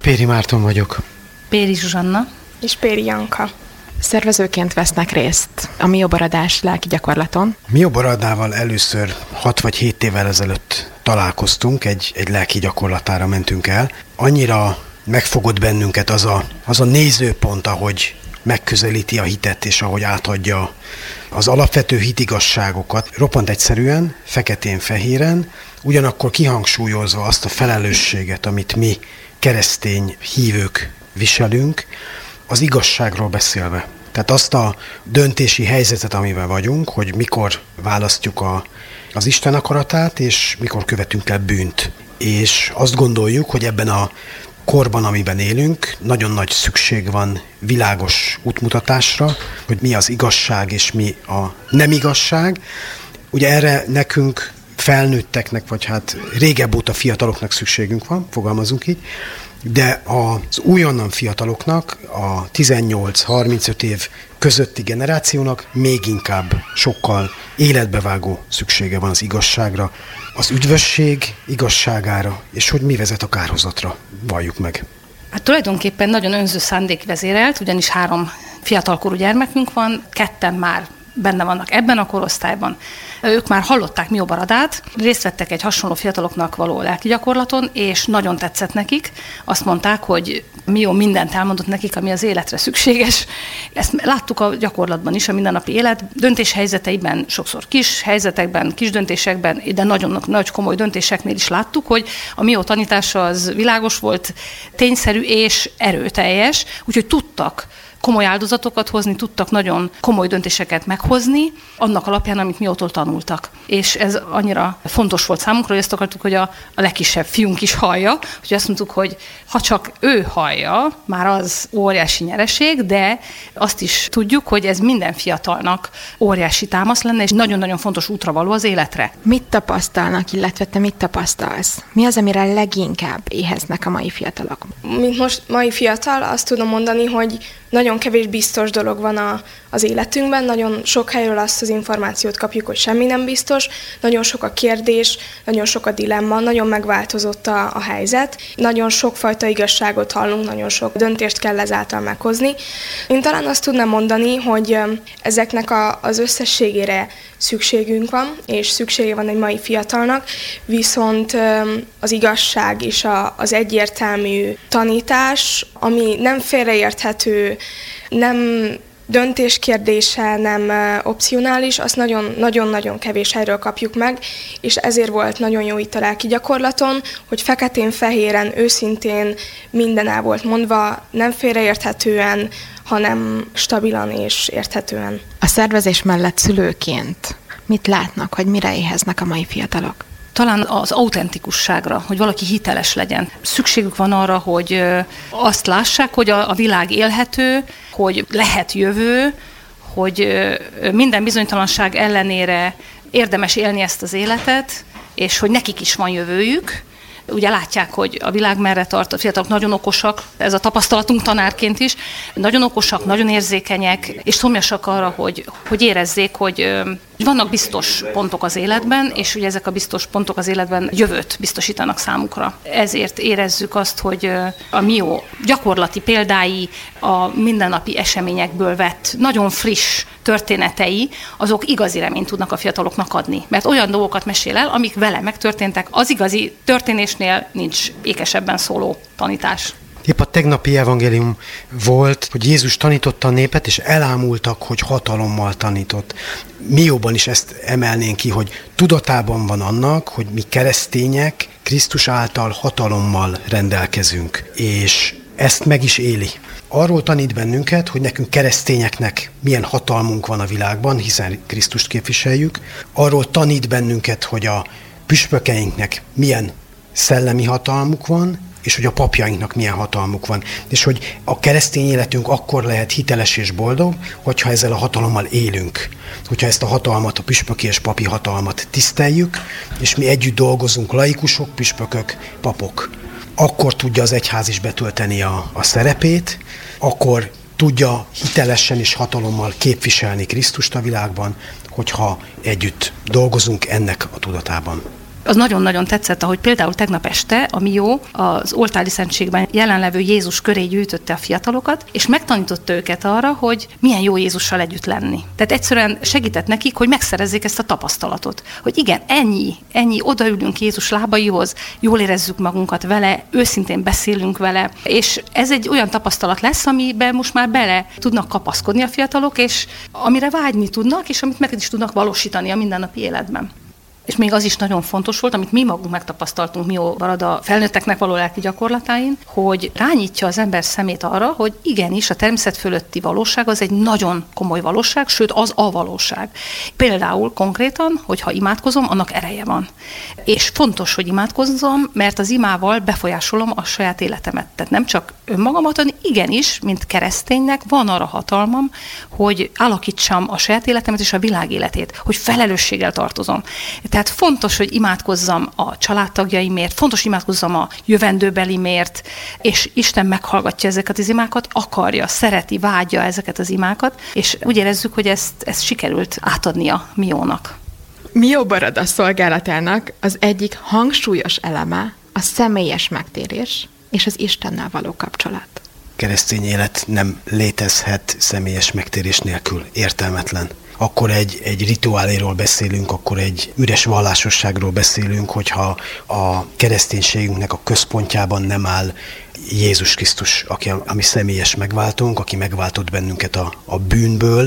Péri Márton vagyok. Péri Zsuzsanna. És Péri Janka. Szervezőként vesznek részt a Mioboradás lelki gyakorlaton. Mioboradával először 6 vagy 7 évvel ezelőtt találkoztunk, egy lelki gyakorlatára mentünk el. Annyira megfogott bennünket az a nézőpont, ahogy megközelíti a hitet, és ahogy átadja az alapvető hitigasságokat. Roppant egyszerűen, feketén-fehéren, ugyanakkor kihangsúlyozva azt a felelősséget, amit mi keresztény hívők viselünk, az igazságról beszélve. Tehát azt a döntési helyzetet, amiben vagyunk, hogy mikor választjuk az Isten akaratát, és mikor követünk el bűnt. És azt gondoljuk, hogy ebben a korban, amiben élünk, nagyon nagy szükség van világos útmutatásra, hogy mi az igazság és mi a nem igazság. Ugye erre nekünk felnőtteknek, vagy hát régebb óta fiataloknak szükségünk van, fogalmazunk így, de az újonnan fiataloknak, a 18-35 év közötti generációnak még inkább sokkal életbevágó szüksége van az igazságra, az üdvösség igazságára, és hogy mi vezet a kárhozatra, valljuk meg. Hát tulajdonképpen nagyon önző szándék vezérelt, ugyanis 3 fiatalkorú gyermekünk van, 2 már benne vannak ebben a korosztályban. Ők már hallották Mioboradát, részt vettek egy hasonló fiataloknak való lelki gyakorlaton, és nagyon tetszett nekik. Azt mondták, hogy Mio mindent elmondott nekik, ami az életre szükséges. Ezt láttuk a gyakorlatban is, a mindennapi élet döntéshelyzeteiben, sokszor kis helyzetekben, kis döntésekben, de nagyon nagy komoly döntéseknél is láttuk, hogy a Mio tanítása az világos volt, tényszerű és erőteljes, úgyhogy tudtak komoly áldozatokat hozni, tudtak nagyon komoly döntéseket meghozni, annak alapján, amit Miótól tanultak. És ez annyira fontos volt számunkra, hogy ezt akartuk, hogy a legkisebb fiunk is hallja, hogy azt mondtuk, hogy ha csak ő hallja, már az óriási nyereség, de azt is tudjuk, hogy ez minden fiatalnak óriási támasz lenne, és nagyon-nagyon fontos útra való az életre. Mit tapasztalnak, illetve te mit tapasztalsz? Mi az, amire leginkább éheznek a mai fiatalok? Mint most mai fiatal, azt tudom mondani, hogy nagyon kevés biztos dolog van az életünkben, nagyon sok helyről azt az információt kapjuk, hogy semmi nem biztos, nagyon sok a kérdés, nagyon sok a dilemma, nagyon megváltozott a helyzet, nagyon sokfajta igazságot hallunk, nagyon sok döntést kell ezáltal meghozni. Én talán azt tudnám mondani, hogy ezeknek az összességére szükségünk van, és szüksége van egy mai fiatalnak, viszont az igazság és az egyértelmű tanítás, ami nem félreérthető, nem döntéskérdése, nem opcionális, azt nagyon-nagyon kevés helyről kapjuk meg, és ezért volt nagyon jó itt a lelki gyakorlaton, hogy feketén-fehéren, őszintén minden el volt mondva, nem félreérthetően, hanem stabilan és érthetően. A szervezés mellett szülőként mit látnak, hogy mire éheznek a mai fiatalok? Talán az autentikusságra, hogy valaki hiteles legyen. Szükségük van arra, hogy azt lássák, hogy a világ élhető, hogy lehet jövő, hogy minden bizonytalanság ellenére érdemes élni ezt az életet, és hogy nekik is van jövőjük. Ugye látják, hogy a világ merre tart, a fiatalok nagyon okosak, ez a tapasztalatunk tanárként is, nagyon okosak, nagyon érzékenyek, és szomjasak arra, hogy érezzék, hogy vannak biztos pontok az életben, és ugye ezek a biztos pontok az életben jövőt biztosítanak számukra. Ezért érezzük azt, hogy a Mio gyakorlati példái, a mindennapi eseményekből vett, nagyon friss történetei, azok igazi reményt tudnak a fiataloknak adni. Mert olyan dolgokat mesél el, amik vele megtörténtek, az igazi történésnél nincs ékesebben szóló tanítás. Épp a tegnapi evangélium volt, hogy Jézus tanította a népet, és elámultak, hogy hatalommal tanított. Mióban is ezt emelnénk ki, hogy tudatában van annak, hogy mi keresztények Krisztus által hatalommal rendelkezünk, és ezt meg is éli. Arról tanít bennünket, hogy nekünk keresztényeknek milyen hatalmunk van a világban, hiszen Krisztust képviseljük. Arról tanít bennünket, hogy a püspökeinknek milyen szellemi hatalmuk van, és hogy a papjainknak milyen hatalmuk van. És hogy a keresztény életünk akkor lehet hiteles és boldog, hogyha ezzel a hatalommal élünk. Hogyha ezt a hatalmat, a püspöki és papi hatalmat tiszteljük, és mi együtt dolgozunk, laikusok, püspökök, papok. Akkor tudja az egyház is betölteni a szerepét, akkor tudja hitelesen és hatalommal képviselni Krisztust a világban, hogyha együtt dolgozunk ennek a tudatában. Az nagyon-nagyon tetszett, ahogy például tegnap este a Mió az oltári szentségben jelenlevő Jézus köré gyűjtötte a fiatalokat, és megtanította őket arra, hogy milyen jó Jézussal együtt lenni. Tehát egyszerűen segített nekik, hogy megszerezzék ezt a tapasztalatot. Hogy igen, ennyi, odaülünk Jézus lábaihoz, jól érezzük magunkat vele, őszintén beszélünk vele, és ez egy olyan tapasztalat lesz, amiben most már bele tudnak kapaszkodni a fiatalok, és amire vágyni tudnak, és amit meg is tudnak valósítani a mindennapi életben. És még az is nagyon fontos volt, amit mi magunk megtapasztaltunk Mióvarada felnőtteknek való lelki gyakorlatáin, hogy rányítja az ember szemét arra, hogy igenis a természet fölötti valóság az egy nagyon komoly valóság, sőt az a valóság. Például konkrétan, hogyha imádkozom, annak ereje van. És fontos, hogy imádkozzam, mert az imával befolyásolom a saját életemet. Tehát nem csak önmagamat, hanem igenis, mint kereszténynek van arra hatalmam, hogy alakítsam a saját életemet és a világ életét, hogy felelősséggel tartozom. Tehát fontos, hogy imádkozzam a családtagjaimért, fontos, hogy imádkozzam a jövendőbelimért, és Isten meghallgatja ezeket az imákat, akarja, szereti, vágyja ezeket az imákat, és úgy érezzük, hogy ezt sikerült átadnia Miónak. Mióbarada szolgálatának az egyik hangsúlyos eleme a személyes megtérés és az Istennel való kapcsolat. Keresztény élet nem létezhet személyes megtérés nélkül, értelmetlen. Akkor egy rituáléról beszélünk, akkor egy üres vallásosságról beszélünk, hogyha a kereszténységünknek a központjában nem áll Jézus Krisztus, aki a mi személyes megváltónk, aki megváltott bennünket a bűnből,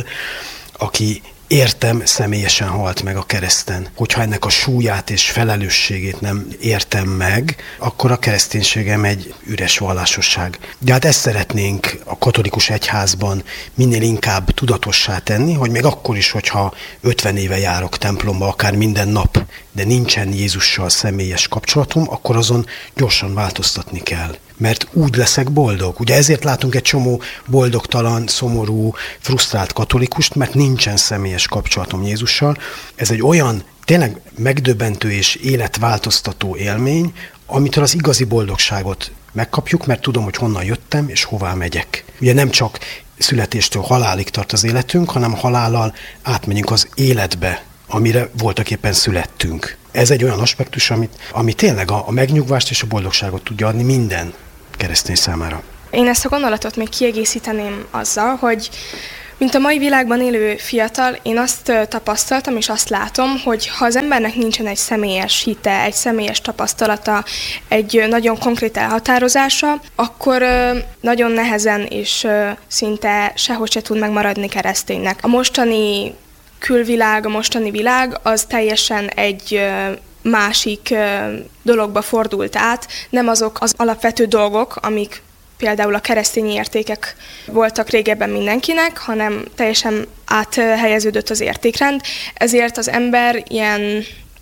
aki értem személyesen halt meg a kereszten. Hogyha ennek a súlyát és felelősségét nem értem meg, akkor a kereszténységem egy üres vallásosság. De hát ezt szeretnénk a katolikus egyházban minél inkább tudatossá tenni, hogy még akkor is, hogyha 50 éve járok templomba, akár minden nap, de nincsen Jézussal személyes kapcsolatom, akkor azon gyorsan változtatni kell. Mert úgy leszek boldog. Ugye ezért látunk egy csomó boldogtalan, szomorú, frusztrált katolikust, mert nincsen személyes kapcsolatom Jézussal. Ez egy olyan tényleg megdöbbentő és életváltoztató élmény, amitől az igazi boldogságot megkapjuk, mert tudom, hogy honnan jöttem és hová megyek. Ugye nem csak születéstől halálig tart az életünk, hanem halállal átmegyünk az életbe, amire voltaképpen születtünk. Ez egy olyan aspektus, ami tényleg a megnyugvást és a boldogságot tudja adni minden keresztény számára. Én ezt a gondolatot még kiegészíteném azzal, hogy mint a mai világban élő fiatal, én azt tapasztaltam és azt látom, hogy ha az embernek nincsen egy személyes hite, egy személyes tapasztalata, egy nagyon konkrét elhatározása, akkor nagyon nehezen és szinte sehogy se tud megmaradni kereszténynek. A mostani külvilág, a mostani világ az teljesen egy másik dologba fordult át, nem azok az alapvető dolgok, amik például a keresztény értékek voltak régebben mindenkinek, hanem teljesen áthelyeződött az értékrend, ezért az ember ilyen,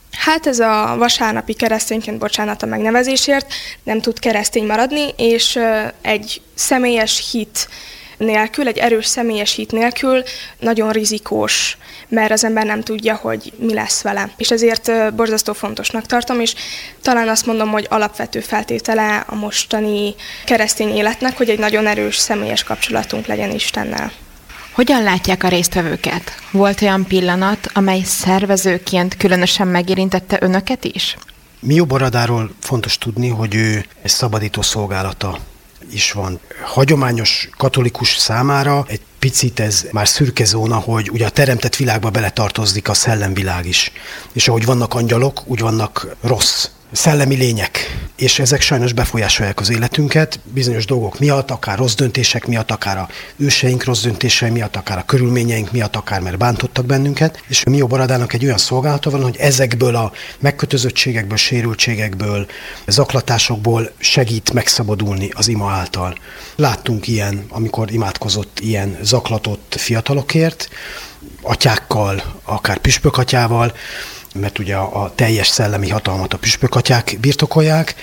ez a vasárnapi keresztényként, bocsánat a megnevezésért, nem tud keresztény maradni, és egy személyes hit nélkül, egy erős személyes hit nélkül nagyon rizikós, mert az ember nem tudja, hogy mi lesz vele. És ezért borzasztó fontosnak tartom, és talán azt mondom, hogy alapvető feltétele a mostani keresztény életnek, hogy egy nagyon erős személyes kapcsolatunk legyen Istennel. Hogyan látják a résztvevőket? Volt olyan pillanat, amely szervezőként különösen megérintette önöket is? Mióbaradáról fontos tudni, hogy ő egy szabadító szolgálata is van. Hagyományos katolikus számára egy picit ez már szürke zóna, hogy ugye a teremtett világba beletartozik a szellemvilág is. És ahogy vannak angyalok, úgy vannak rossz szellemi lények. És ezek sajnos befolyásolják az életünket bizonyos dolgok miatt, akár rossz döntések miatt, akár a őseink rossz döntései miatt, akár a körülményeink miatt, akár mert bántottak bennünket. És a Mióbaradának egy olyan szolgálata van, hogy ezekből a megkötözöttségekből, sérültségekből, zaklatásokból segít megszabadulni az ima által. Láttunk ilyen, amikor imádkozott ilyen zaklatott fiatalokért, atyákkal, akár püspökatyával, mert ugye a teljes szellemi hatalmat a püspökatyák birtokolják.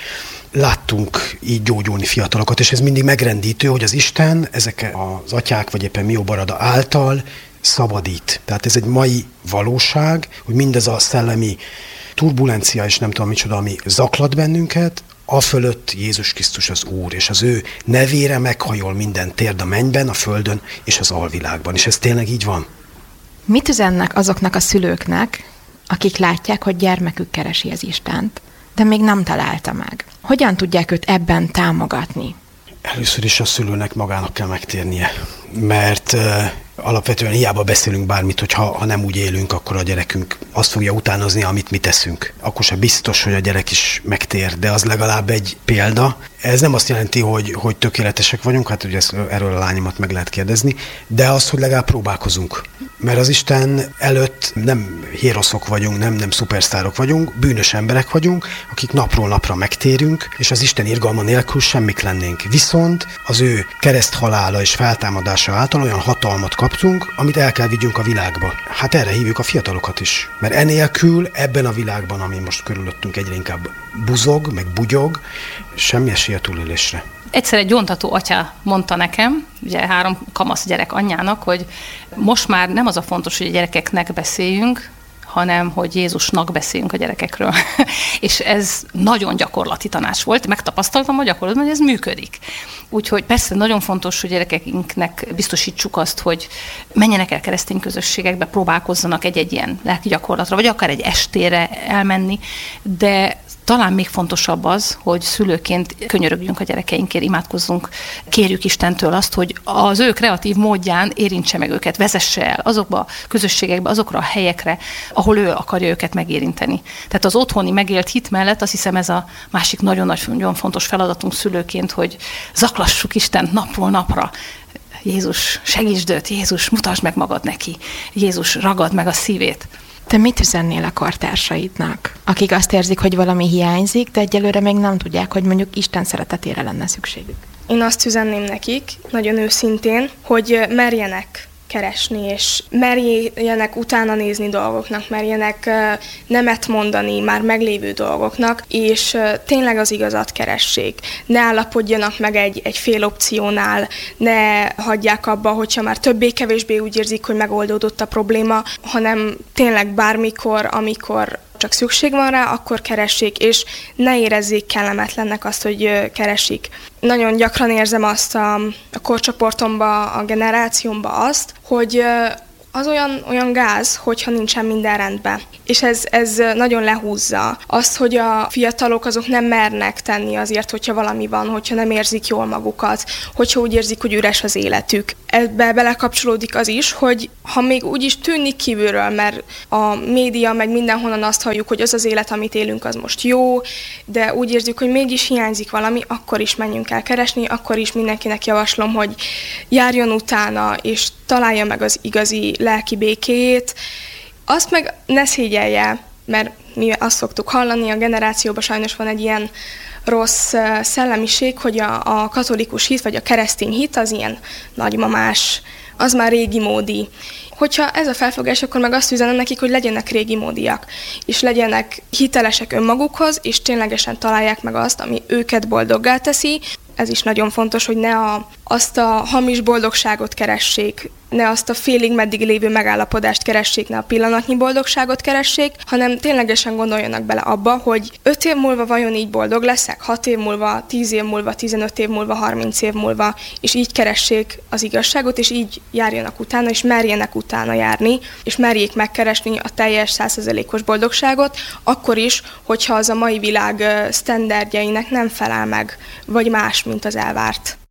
Láttunk így gyógyulni fiatalokat, és ez mindig megrendítő, hogy az Isten ezek az atyák, vagy éppen Mióbarada által szabadít. Tehát ez egy mai valóság, hogy mindez a szellemi turbulencia, és nem tudom micsoda, ami zaklat bennünket, afölött Jézus Krisztus az Úr, és az ő nevére meghajol minden térd a mennyben, a földön és az alvilágban. És ez tényleg így van. Mit üzennek azoknak a szülőknek, akik látják, hogy gyermekük keresi az Istent, de még nem találta meg. Hogyan tudják őt ebben támogatni? Először is a szülőnek magának kell megtérnie, mert alapvetően hiába beszélünk bármit, hogyha nem úgy élünk, akkor a gyerekünk azt fogja utánozni, amit mi teszünk. Akkor sem biztos, hogy a gyerek is megtér, de az legalább egy példa. Ez nem azt jelenti, hogy tökéletesek vagyunk, hát ugye erről a lányomat meg lehet kérdezni, de az, hogy legalább próbálkozunk. Mert az Isten előtt nem héroszok vagyunk, nem szupersztárok vagyunk, bűnös emberek vagyunk, akik napról napra megtérünk, és az Isten irgalma nélkül semmik lennénk. Viszont az ő kereszthalála és feltámadása által olyan hatalmat kaptunk, amit el kell vigyünk a világba. Hát erre hívjuk a fiatalokat is. Mert enélkül ebben a világban, ami most körülöttünk egyre inkább buzog, meg bugyog, semmi esély a túlélésre. Egyszer egy gyóntató atya mondta nekem, ugye 3 kamasz gyerek anyjának, hogy most már nem az a fontos, hogy a gyerekeknek beszéljünk, hanem hogy Jézusnak beszéljünk a gyerekekről. És ez nagyon gyakorlati tanács volt. Megtapasztaltam a gyakorlatban, hogy ez működik. Úgyhogy persze nagyon fontos, hogy gyerekeinknek biztosítsuk azt, hogy menjenek el keresztény közösségekbe, próbálkozzanak egy ilyen lelki gyakorlatra, vagy akár egy estére elmenni, de talán még fontosabb az, hogy szülőként könyörögjünk a gyerekeinkért, imádkozzunk, kérjük Istentől azt, hogy az ő kreatív módján érintse meg őket, vezesse el azokba a közösségekbe, azokra a helyekre, ahol ő akarja őket megérinteni. Tehát az otthoni megélt hit mellett azt hiszem ez a másik nagyon fontos feladatunk szülőként, hogy zaklassuk Istent napról napra. Jézus, segítsd őt, Jézus, mutasd meg magad neki, Jézus, ragad meg a szívét. Te mit üzennél a kortársaidnak, akik azt érzik, hogy valami hiányzik, de egyelőre még nem tudják, hogy mondjuk Isten szeretetére lenne szükségük? Én azt üzenném nekik, nagyon őszintén, hogy merjenek keresni, és merjenek utána nézni dolgoknak, merjenek nemet mondani már meglévő dolgoknak, és tényleg az igazat keressék. Ne állapodjanak meg egy fél opciónál, ne hagyják abba, hogyha már többé-kevésbé úgy érzik, hogy megoldódott a probléma, hanem tényleg bármikor, amikor csak szükség van rá, akkor keressék, és ne érezzék kellemetlennek azt, hogy keresik. Nagyon gyakran érzem azt a korcsoportomba, a generációmba azt, hogy az olyan gáz, hogyha nincsen minden rendben. És ez nagyon lehúzza azt, hogy a fiatalok azok nem mernek tenni azért, hogyha valami van, hogyha nem érzik jól magukat, hogyha úgy érzik, hogy üres az életük. Ebbe belekapcsolódik az is, hogy ha még úgy is tűnik kívülről, mert a média meg mindenhonnan azt halljuk, hogy az az élet, amit élünk, az most jó, de úgy érzük, hogy mégis hiányzik valami, akkor is menjünk el keresni, akkor is mindenkinek javaslom, hogy járjon utána, és találja meg az igazi lelki békéjét. Azt meg ne szégyelje, mert mi azt szoktuk hallani, a generációban sajnos van egy ilyen rossz szellemiség, hogy a katolikus hit, vagy a keresztény hit az ilyen nagymamás, az már régi módi. Hogyha ez a felfogás, akkor meg azt üzenem nekik, hogy legyenek régi módiak, és legyenek hitelesek önmagukhoz, és ténylegesen találják meg azt, ami őket boldoggá teszi. Ez is nagyon fontos, hogy ne azt a hamis boldogságot keressék, ne azt a félig meddig lévő megállapodást keressék, ne a pillanatnyi boldogságot keressék, hanem ténylegesen gondoljanak bele abba, hogy 5 év múlva vajon így boldog leszek, 6 év múlva, 10 év múlva, 15 év múlva, 30 év múlva, és így keressék az igazságot, és így járjanak utána, és merjenek utána járni, és merjék megkeresni a teljes 100%-os boldogságot, akkor is, hogyha az a mai világ sztenderdjeinek nem felel meg, vagy más, mint az elvárt.